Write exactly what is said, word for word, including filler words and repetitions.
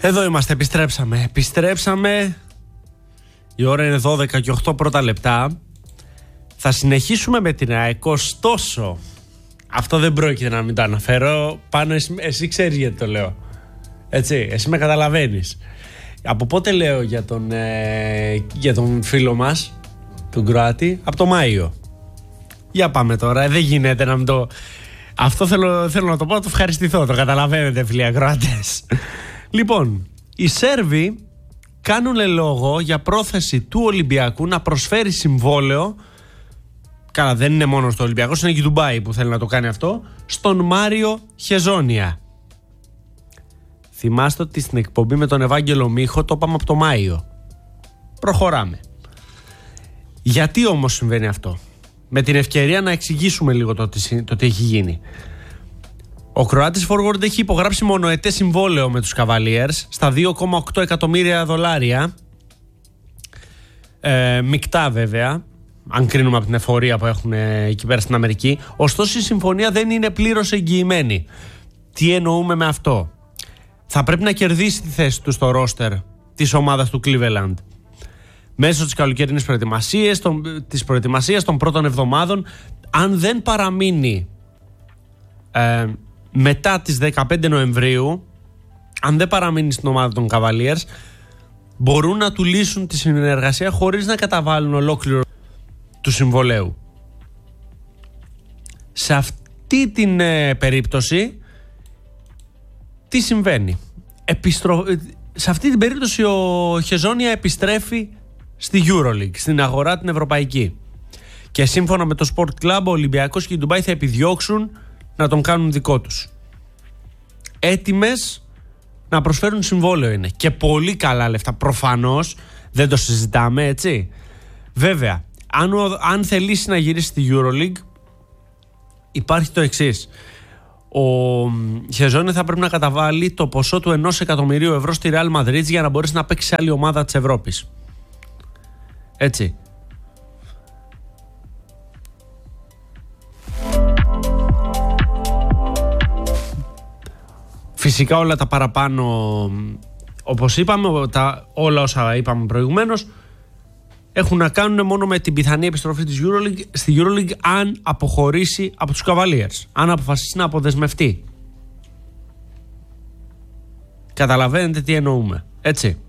Εδώ είμαστε, επιστρέψαμε. Επιστρέψαμε. Η ώρα είναι δώδεκα και οκτώ πρώτα λεπτά. Θα συνεχίσουμε με την ΑΕΚ. Ωστόσο, αυτό δεν πρόκειται να μην το αναφέρω. Πάνω εσύ, εσύ ξέρεις γιατί το λέω. Έτσι, εσύ με καταλαβαίνεις. Από πότε λέω για τον, ε, για τον φίλο μας, τον Κροάτη? Από το Μάιο. Για πάμε τώρα, ε, δεν γίνεται να μην το... Αυτό θέλω, θέλω να το πω, να το ευχαριστηθώ. Το καταλαβαίνετε, φίλοι ακροατές. Λοιπόν, οι Σέρβοι κάνουν λόγο για πρόθεση του Ολυμπιακού να προσφέρει συμβόλαιο. Καλά, δεν είναι μόνο στο Ολυμπιακό, είναι και η Ντουμπάι που θέλει να το κάνει αυτό. Στον Μάριο Χεζόνια. Θυμάστε ότι στην εκπομπή με τον Ευάγγελο Μίχο το είπαμε από το Μάιο. Προχωράμε. Γιατί όμως συμβαίνει αυτό? Με την ευκαιρία να εξηγήσουμε λίγο το τι, το τι έχει γίνει. Ο Κροάτης forward έχει υπογράψει μονοετές συμβόλαιο με τους Cavaliers στα δύο κόμμα οκτώ εκατομμύρια δολάρια. Ε, μεικτά βέβαια, αν κρίνουμε από την εφορία που έχουν εκεί πέρα στην Αμερική. Ωστόσο η συμφωνία δεν είναι πλήρως εγγυημένη. Τι εννοούμε με αυτό? Θα πρέπει να κερδίσει τη θέση του στο ρόστερ της ομάδας του Cleveland μέσω της καλοκαιρινής προετοιμασίας, των, της προετοιμασίας των πρώτων εβδομάδων. Αν δεν παραμείνει ε, μετά τις δεκαπέντε Νοεμβρίου, αν δεν παραμείνει στην ομάδα των Cavaliers, μπορούν να του λύσουν τη συνεργασία χωρίς να καταβάλουν ολόκληρο του συμβολέου. Σε αυτή την ε, περίπτωση τι συμβαίνει? Επιστρο... Σε αυτή την περίπτωση ο Χεζόνια επιστρέφει στη EuroLeague, στην αγορά την ευρωπαϊκή. Και σύμφωνα με το Sport Club, ο Ολυμπιακός και η Ντουμπάι θα επιδιώξουν να τον κάνουν δικό τους. Έτοιμες να προσφέρουν συμβόλαιο είναι. Και πολύ καλά λεφτά. Προφανώς δεν το συζητάμε, έτσι. Βέβαια, αν, αν θελήσει να γυρίσει στη EuroLeague, υπάρχει το εξής. Ο Χεζόνια θα πρέπει να καταβάλει το ποσό του ενός εκατομμυρίου ευρώ στη Real Madrid για να μπορέσει να παίξει σε άλλη ομάδα της Ευρώπης. Έτσι. Φυσικά όλα τα παραπάνω, όπως είπαμε, τα, όλα όσα είπαμε προηγουμένως, έχουν να κάνουν μόνο με την πιθανή επιστροφή της EuroLeague, στη EuroLeague αν αποχωρήσει από τους Cavaliers, αν αποφασίσει να αποδεσμευτεί. Καταλαβαίνετε τι εννοούμε, έτσι.